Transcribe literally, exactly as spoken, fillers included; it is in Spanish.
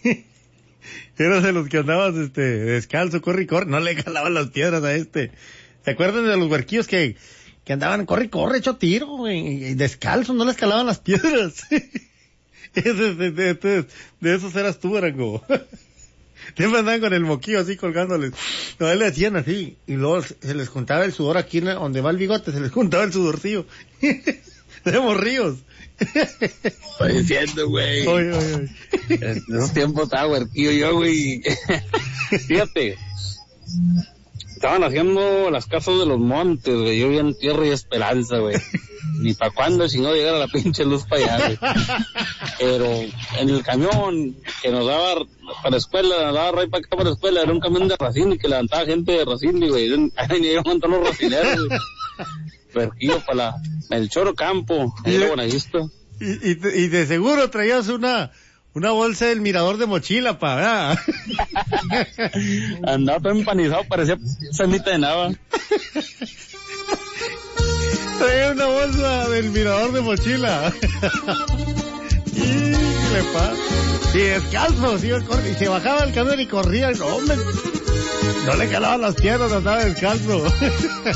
Era de los que andabas, este, descalzo, corre y corre, no le jalaban las piedras a este. ¿Se acuerdan de los huerquillos que, que andaban, corre y corre, hecho tiro, güey, y descalzo, no les calaban las piedras? Ese, de, de, de, de esos eras tú, Arango. Siempre andaban con el moquillo así colgándoles. No, le hacían así, y luego se les juntaba el sudor aquí donde va el bigote, se les juntaba el sudorcillo. Tenemos ríos. Estoy diciendo, güey. Oye, oye, oye. En esos tiempos estaba huerquillo yo, güey. Fíjate. Estaban haciendo las casas de los montes, güey. Yo vi en Tierra y Esperanza, güey. Ni pa' cuándo si no llegara la pinche luz para allá, güey. Pero en el camión que nos daba para la escuela, nos daba ray para acá para la escuela, era un camión de Racine y que levantaba gente de Racine, güey. Ahí ni yo montón los racineros, güey. Huerquillo para la, el Choro Campo, ahí era Buenavista. Y, y, y de seguro traías una, una bolsa del Mirador de mochila, pa, ¿verdad? Andaba todo empanizado, parecía semita de nava. Traía una bolsa del Mirador de mochila. Y le pasa. Sí, descalzo, sí, y se bajaba el camión y corría, no, hombre, no le calaban las piernas, andaba descalzo.